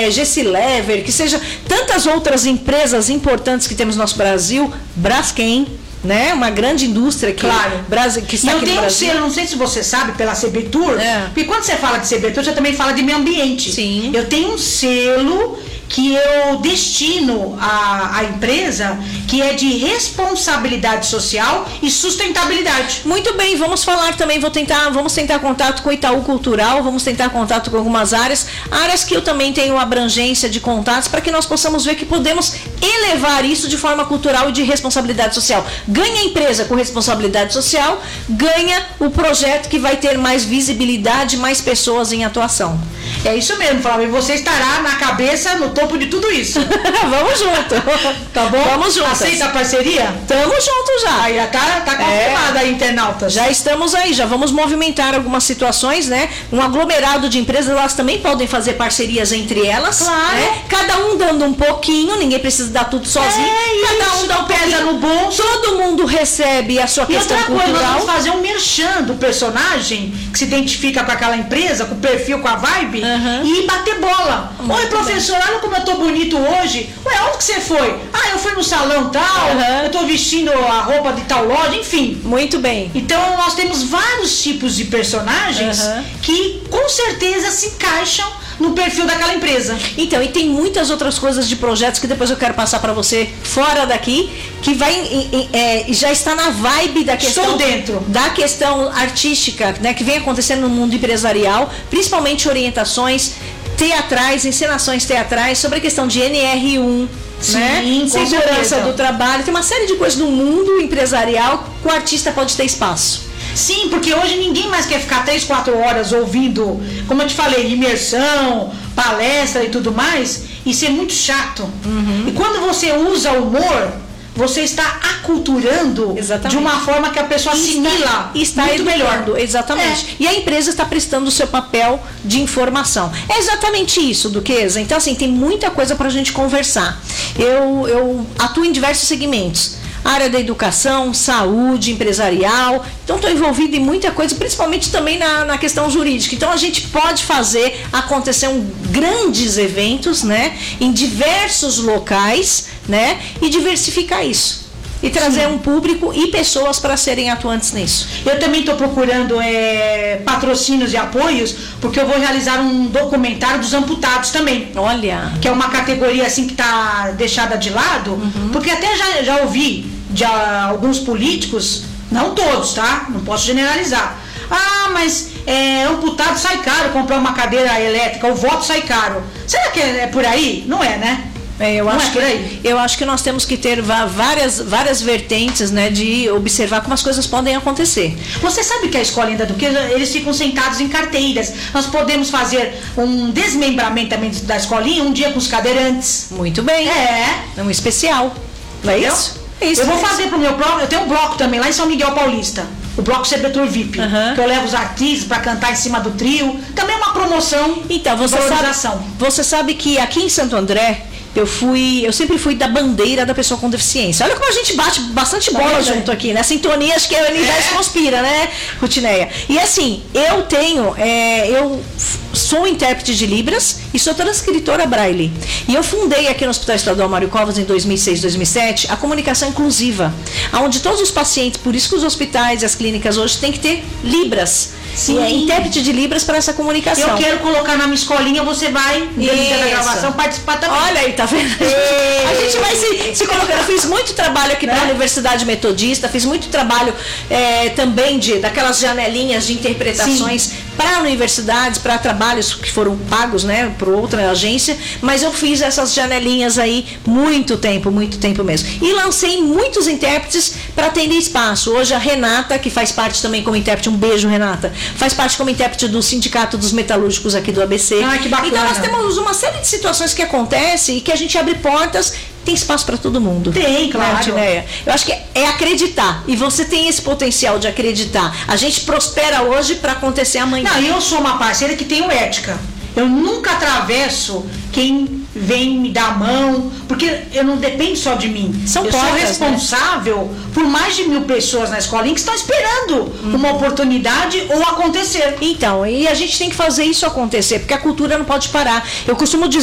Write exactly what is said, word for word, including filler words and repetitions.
é, Gessilever, que seja tantas outras empresas importantes que temos no nosso Brasil, Braskem, né? Uma grande indústria que, claro. Brasil, que está e eu aqui tenho no um Brasil. selo, não sei se você sabe, pela Sebetur, É. porque quando você fala de Sebetur, você também fala de meio ambiente. Sim. Eu tenho um selo que eu destino à, à empresa, que é de responsabilidade social e sustentabilidade. Muito bem, vamos falar também, vou tentar, vamos tentar contato com o Itaú Cultural, vamos tentar contato com algumas áreas, áreas que eu também tenho abrangência de contatos, para que nós possamos ver que podemos elevar isso de forma cultural e de responsabilidade social. Ganha a empresa com responsabilidade social, ganha o projeto que vai ter mais visibilidade, mais pessoas em atuação. É isso mesmo, Flávio, e você estará na cabeça, no topo de tudo isso. Vamos junto. Tá bom? Vamos juntos. Aceita a parceria? Tamo junto já. Aí tá, tá confirmada aí, internautas. Já estamos aí, já vamos movimentar algumas situações, né? Um aglomerado de empresas, elas também podem fazer parcerias entre elas. Claro. Né? Cada um dando um pouquinho, ninguém precisa dar tudo sozinho. É Cada isso, um dá um pesa pouquinho. no bolso. Todo mundo recebe a sua E questão outra coisa, nós cultural. vamos fazer um merchan do personagem que se identifica com aquela empresa, com o perfil, com a vibe, Uhum. e bater bola. Muito Oi, professor, olha como eu tô bonito hoje. Ué, onde que você foi? Ah, eu fui no salão tal, Uhum. eu tô vestindo a roupa de tal loja, enfim. Muito bem. Então nós temos vários tipos de personagens Uhum. que com certeza se encaixam no perfil daquela empresa. Então, e tem muitas outras coisas de projetos que depois eu quero passar para você fora daqui, que vai em- em- é, já está na vibe da questão Estou dentro. da questão artística, né, que vem acontecendo no mundo empresarial, principalmente orientações teatrais, encenações teatrais sobre a questão de N R um, Sim, né? com Segurança certeza. do trabalho, tem uma série de coisas no mundo empresarial que o artista pode ter espaço. Sim, porque hoje ninguém mais quer ficar três, quatro horas ouvindo, como eu te falei, imersão, palestra e tudo mais, e ser muito chato. Uhum. E quando você usa humor, você está aculturando Exatamente. de uma forma que a pessoa assimila E está muito educando, melhor. exatamente. E a empresa está prestando o seu papel de informação. É exatamente isso, Duquesa. Então, assim, tem muita coisa para a gente conversar. Eu, eu atuo em diversos segmentos. Área da educação, saúde, empresarial. Então, estou envolvida em muita coisa, principalmente também na, na questão jurídica. Então, a gente pode fazer acontecer um, grandes eventos, né, em diversos locais, né, e diversificar isso. E trazer Sim. um público e pessoas para serem atuantes nisso. Eu também estou procurando é, patrocínios e apoios, porque eu vou realizar um documentário dos amputados também. Olha. Que é uma categoria assim que está deixada de lado, Uhum. porque até já, já ouvi de ah, alguns políticos, não todos, tá? Não posso generalizar. Ah, mas é, amputado sai caro comprar uma cadeira elétrica, o voto sai caro. Será que é, é por aí? Não é, né? É, eu, Não acho é por que, aí? eu acho que nós temos que ter va- várias, várias vertentes, né, de observar como as coisas podem acontecer. Você sabe que a escolinha da Duquesa, eles ficam sentados em carteiras. Nós podemos fazer um desmembramento também da escolinha, um dia com os cadeirantes. Muito bem. É. É um especial. Não é Entendeu? isso? É isso Eu vou mesmo. fazer pro meu bloco, eu tenho um bloco também lá em São Miguel Paulista, o bloco Sebetur V I P, Aham. que eu levo os artistas para cantar em cima do trio, também é uma promoção. Então, você valorização. sabe, você sabe que aqui em Santo André, eu fui, eu sempre fui da bandeira da pessoa com deficiência. Olha como a gente bate bastante bola Tá vendo? junto aqui, né? Sintonia, acho que o universo conspira, né, Rutineia? E assim, eu tenho, é, eu f- sou intérprete de Libras e sou transcritora Braille. E eu fundei aqui no Hospital Estadual Mário Covas em dois mil e seis, dois mil e sete a comunicação inclusiva, onde todos os pacientes, por isso que os hospitais e as clínicas hoje têm que ter Libras. Sim. E é intérprete de Libras para essa comunicação. Eu quero colocar na minha escolinha, você vai, no dia da Isso. gravação, participar também. Olha aí, tá vendo? Ei. A gente vai se, se colocando. Eu fiz muito trabalho aqui Né? para a Universidade Metodista, fiz muito trabalho é, também de daquelas janelinhas de interpretações para universidades, para trabalhos que foram pagos, né, por outra agência, mas eu fiz essas janelinhas aí muito tempo, muito tempo mesmo. E lancei muitos intérpretes para atender espaço. Hoje a Renata, que faz parte também como intérprete, um beijo, Renata, faz parte como intérprete do Sindicato dos Metalúrgicos aqui do A B C. Ah, que bacana. Então nós temos uma série de situações que acontecem e que a gente abre portas, tem espaço para todo mundo. Tem, claro. Né, Rutineia? Eu acho que é acreditar. E você tem esse potencial de acreditar. A gente prospera hoje para acontecer amanhã. Não, eu sou uma parceira que tenho ética. Eu nunca atravesso quem vem me dar a mão, porque eu não dependo só de mim. São eu portas, sou responsável por mais de mil pessoas na escolinha que estão esperando uma oportunidade ou acontecer. Então, e a gente tem que fazer isso acontecer, porque a cultura não pode parar. Eu costumo dizer